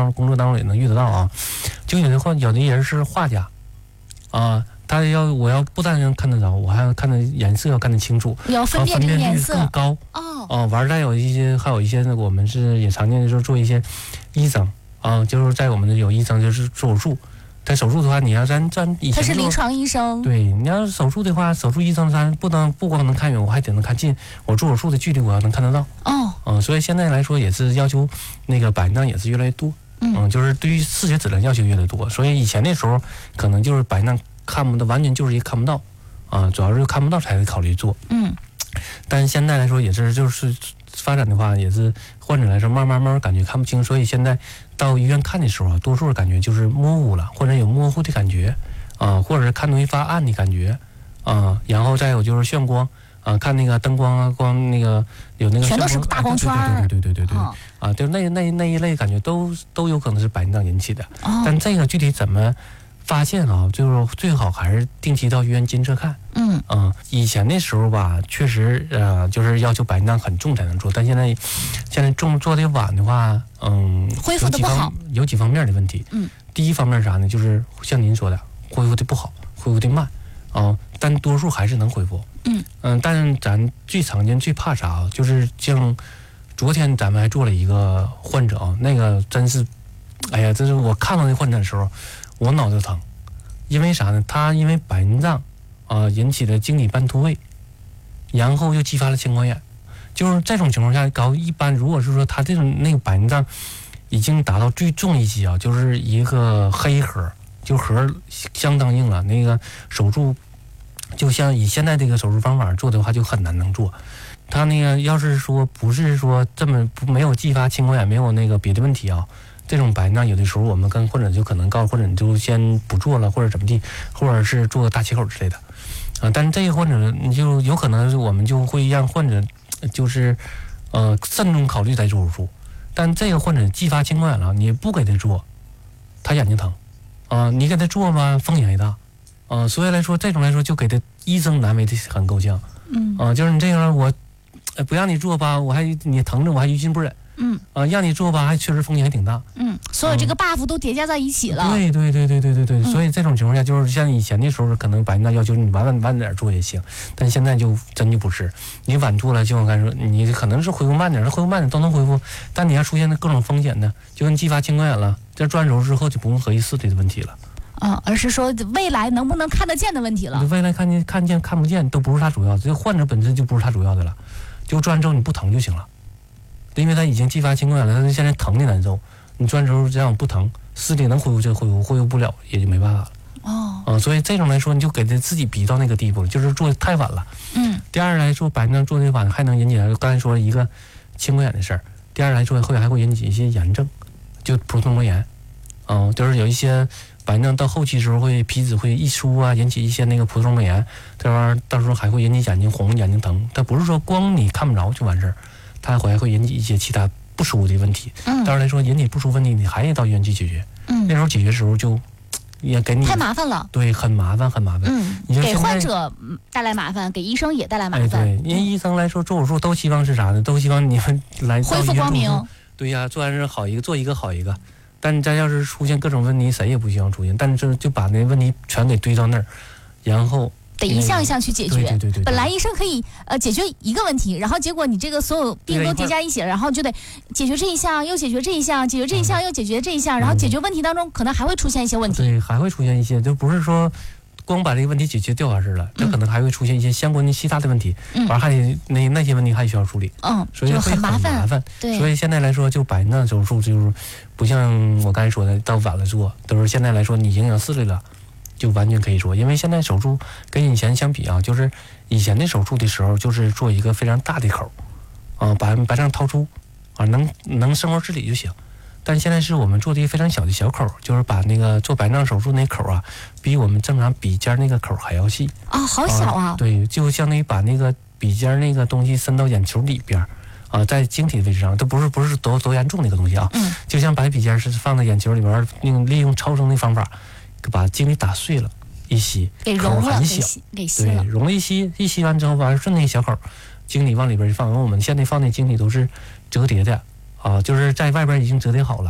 方工作当中也能遇得到啊。就有的人是画家啊，我要不但能看得着，我还要看的颜色要看得清楚， 要分辨这个颜色更高完再还有一些我们是也常见的，就是做一些医生啊，就是在我们的有医生就是做手术。在手术的话，你要咱以前他是临床医生， 对，你要是手术的话，手术医生他不光能看远，我还得能看近，我做手术的距离我要能看得到。所以现在来说也是要求那个白内障也是越来越多，就是对于视觉质量要求越来越多。所以以前那时候可能就是白内障看不到，完全就是一看不到啊，主要是看不到才会考虑做。但是现在来说也是就是发展的话，也是患者来说慢慢感觉看不清，所以现在到医院看的时候啊，多数感觉就是模糊了，或者有模糊的感觉啊，或者是看东西发暗的感觉啊，然后再有就是眩光啊，看那个灯光啊，光那个有那个全都是大光圈， 对啊，就那一类感觉都有可能是白内障引起的。但这个具体怎么发现啊，就是最好还是定期到医院监测看。以前那时候吧，确实就是要求白内障很重才能做，但现在做的晚的话， 恢复的不好， 有几方面的问题。第一方面是啥呢？就是像您说的，恢复的不好，恢复的慢但多数还是能恢复。但是咱最常见最怕啥啊？就是像昨天咱们还做了一个患者啊，那个真是，哎呀，这是我看到那患者的时候，我脑子疼，因为啥呢？他因为白内障引起的晶体斑突位，然后又激发了青光眼，就是这种情况下一般如果是说他这种那个白内障已经达到最重一级啊，就是一个黑核，就核相当硬了，那个手术就像以现在这个手术方法做的话就很难能做。他那个要是说不是说这么没有激发青光眼，没有那个别的问题啊，这种白内障有的时候我们跟患者就可能告诉患者你就先不做了，或者怎么地，或者是做个大切口之类的但是这个患者你就有可能我们就会让患者就是慎重考虑再做手术。但这个患者激发青光眼了，你不给他做，他眼睛疼你给他做吧，风险也大所以来说这种来说就给他医生难为的很够呛。就是你这样我不让你做吧，你疼着我还于心不忍。让你做吧，还确实风险还挺大。 所有这个 buff 都叠加在一起了。 对，所以这种情况下，就是像以前的时候，可能白内障要求你晚点做也行，但现在就真就不是，你晚做了，就我刚才说，你可能是恢复慢点，恢复慢点都能恢复，但你要出现各种风险的，就跟激发青光眼了，这做完手术之后就不用合一视力的问题了。 而是说未来能不能看得见的问题了。 未来看见看不见都不是他主要的，这患者本身就不是他主要的了，就做完之后你不疼就行了。因为他已经激发青光眼了，他现在疼的难受，你做完之后这样不疼，视力能恢复就恢复不了也就没办法了。所以这种来说，你就给他自己逼到那个地步了，就是做的太晚了。第二来说，白内障做的晚还能引起来，刚才说了一个青光眼的事儿。第二来说，后来还会引起一些炎症，就普通膜炎。就是有一些白内障到后期时候会皮脂会溢出引起一些那个普通膜炎，这玩意儿到时候还会引起眼睛红、眼睛疼。它不是说光你看不着就完事儿。它还会引起一些其他不舒服的问题。当然来说，引起不舒服问题，你还得到医院去解决。那时候解决的时候就也给你太麻烦了。 对，很麻烦。 给患者带来麻烦，给医生也带来麻烦。 对，因为医生来说做手术都希望是啥呢？都希望你们来恢复光明。 对呀，做完是好一个，做一个好一个。但咱要是出现各种问题，谁也不希望出现。但是就把那问题全给堆到那儿，然后。 得一项一项去解决。 对。 本来医生可以解决一个问题，然后结果你这个所有病都叠加一起，然后就得解决这一项，又解决这一项，解决这一项又解决这一项，然后解决问题当中可能还会出现一些问题。 对，还会出现一些，就不是说光把这个问题解决掉完事了，这可能还会出现一些相关的其他的问题，完还得那些问题还需要处理。所以会很麻烦。 对， 所以现在来说，就白内障手术就是不像我刚才说的到晚了做，都是现在来说你影响视力了。就完全可以说，因为现在手术跟以前相比就是以前的手术的时候，就是做一个非常大的口，把白内障掏出，能生活自理就行。但现在是我们做的一个非常小的小口，就是把那个做白内障手术那口比我们正常鼻尖那个口还要细。 好小啊！ 对，就相当于把那个鼻尖那个东西伸到眼球里边。在晶体的位置上，它不是多严重的一个东西就像把鼻尖是放在眼球里边，利用超声的方法。把晶体打碎了，一吸给融了， 给吸了，对，融了一吸完之后，完顺那个小口，晶体往里边一放。我们现在放的晶体都是折叠的就是在外边已经折叠好了，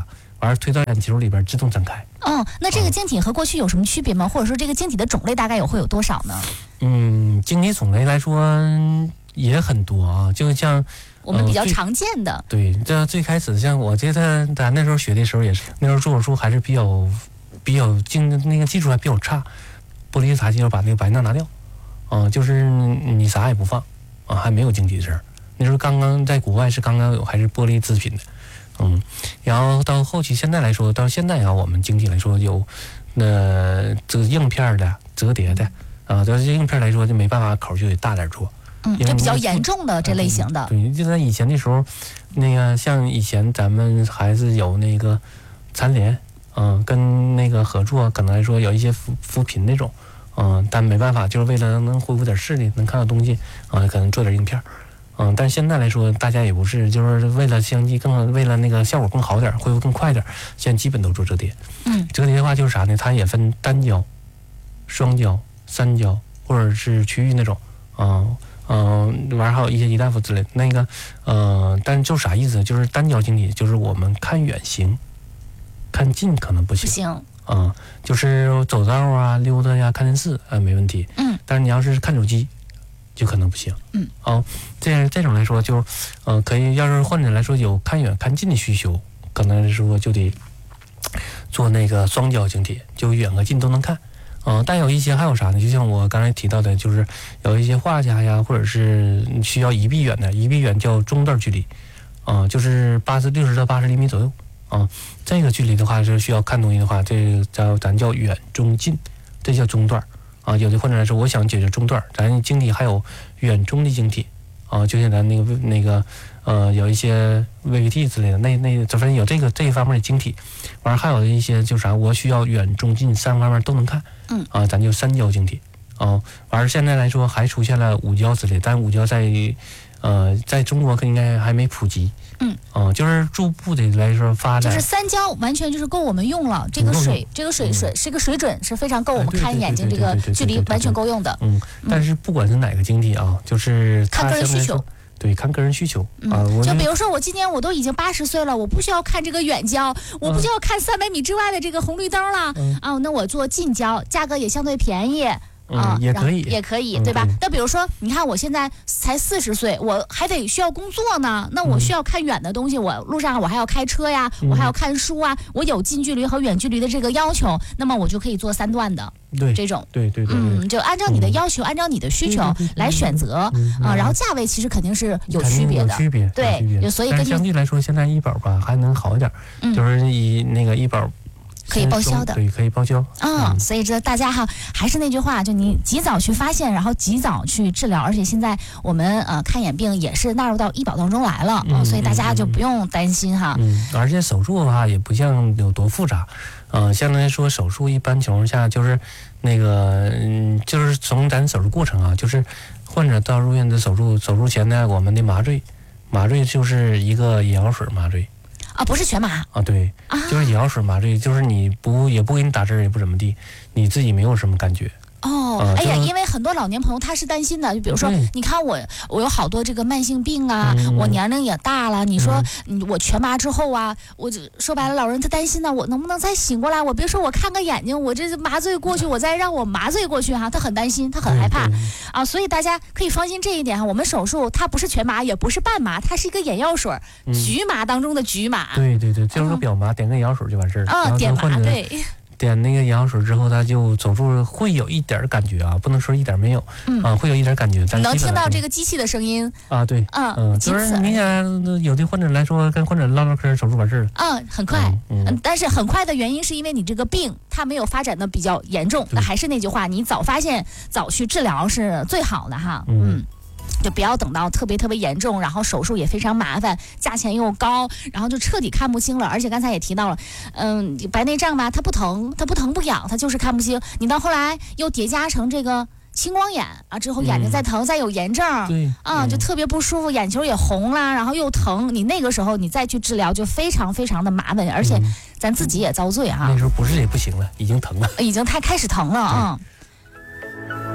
完了推到眼球里边自动展开。 哦，那这个晶体和过去有什么区别吗？或者说这个晶体的种类大概会有多少呢？ 晶体种类来说也很多啊，就像我们比较常见的。 对，这最开始像我记得咱那时候学的时候也是，那时候做手术还是比较那个技术还比较差，玻璃塔就要把那个白钠拿掉，就是你啥也不放啊，还没有晶体的事儿。那时候刚刚在国外是刚刚有还是玻璃制品的。然后到后期现在来说，到现在啊，我们晶体来说有这个硬片的、折叠的啊，这硬片来说就没办法，口就得大点做。 就比较严重的这类型的。 对，就在以前的时候，那个像以前咱们还是有那个残联，跟那个合作，可能来说有一些扶贫那种，但没办法，就是为了能恢复点视力，能看到东西可能做点硬片。但是现在来说，大家也不是，就是为了相机为了那个效果更好点，恢复更快点，现在基本都做折叠。折叠的话就是啥呢？它也分单焦、双焦、三焦，或者是区域那种，完还有一些一大夫之类的那个，但就啥意思？就是单焦晶体，就是我们看远行，看近可能不行。就是走道啊、溜达呀、看电视没问题。但是你要是看手机，就可能不行。这种来说就，可以，要是患者来说有看远看近的需求，可能说就得做那个双焦晶体，就远和近都能看。但有一些还有啥呢？就像我刚才提到的，就是有一些画家呀，或者是需要一臂远的，一臂远叫中段距离，就是60到80厘米左右。这个距离的话是需要看东西的话，这个咱叫远中近，这叫中段。有的患者来说，我想解决中段，咱晶体还有远中的晶体，就像咱那个有一些 VVT 之类的，反正有这一方面的晶体，完了还有一些就啥，我需要远中近3方面都能看，咱就3焦晶体，完了现在来说还出现了5焦之类，但5焦在中国应该还没普及。就是逐步的来说发展， 就是3焦完全就是够我们用了，这个水是个水准是非常够我们看眼睛这个距离完全够用的。 但是不管是哪个晶体啊，就是看个人需求。 对，看个人需求就比如说我今年我都已经80岁了，我不需要看这个远焦，我不需要看300米之外的这个红绿灯了那我做近焦，价格也相对便宜。 也可以， 对吧？那比如说，你看我现在才40岁，我还需要工作呢，那我需要看远的东西，我路上我还要开车呀，我还要看书啊，我有近距离和远距离的这个要求，那么我就可以做3段的。这种对， 就按照你的要求，按照你的需求来选择然后价位其实肯定是有区别的，对，所以根据相对来说，现在医保吧还能好一点，就是以那个医保。 可以报销的， 对，可以报销。 所以这大家还是那句话，就你及早去发现，然后及早去治疗，而且现在我们看眼病也是纳入到医保当中来了，所以大家就不用担心哈。 而且手术的话也不像有多复杂，相对来说手术一般情况下就是那个就是从咱手术过程啊，就是患者到入院的手术前呢，我们的麻醉就是一个眼药水麻醉。 不是全麻对，就是眼药水麻醉，就是也不给你打针，也不怎么地，你自己没有什么感觉。 哎呀，因为很多老年朋友他是担心的，就比如说，你看我有好多这个慢性病啊，我年龄也大了，你说我全麻之后啊，我就说白了，老人他担心呢，我能不能再醒过来？我别说我看个眼睛，我这麻醉过去，我再让我麻醉过去他很担心，他很害怕所以大家可以放心这一点我们手术它不是全麻，也不是半麻，它是一个眼药水，局麻当中的局麻。 对，就是个表麻，点个眼药水就完事儿。 点麻对。 点那个眼药水之后，他就手术会有一点感觉不能说一点没有，会有一点感觉。 你能听到这个机器的声音对，就是明显有的患者来说，跟患者唠嗑，手术完事了。很快，但是很快的原因是因为你这个病它没有发展的比较严重。那还是那句话，你早发现早去治疗是最好的哈。就不要等到特别严重，然后手术也非常麻烦，价钱又高，然后就彻底看不清了。而且刚才也提到了，白内障吧，它不疼不痒，它就是看不清。你到后来又叠加成这个青光眼之后眼睛再疼，再有炎症，就特别不舒服，眼球也红啦，然后又疼。你那个时候你再去治疗就非常的麻烦，而且咱自己也遭罪那时候不是也不行了，已经疼了， 已经开始疼了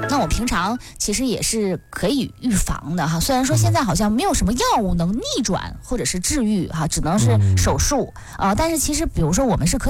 那我平常其实也是可以预防的哈，虽然说现在好像没有什么药物能逆转或者是治愈哈，只能是手术但是其实比如说我们是可以